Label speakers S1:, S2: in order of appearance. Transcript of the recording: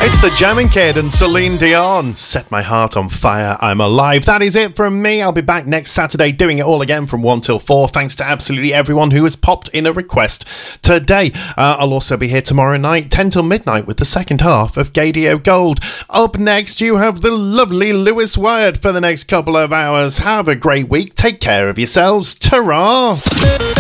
S1: It's the Jamming Kid and Celine Dion. Set my heart on fire, I'm alive. That is it from me. I'll be back next Saturday doing it all again from 1 till 4. Thanks to absolutely everyone who has popped in a request today. I'll also be here tomorrow night, 10 till midnight, with the second half of Gadio Gold. Up next, you have the lovely Lewis Wyatt for the next couple of hours. Have a great week. Take care of yourselves. Ta-ra!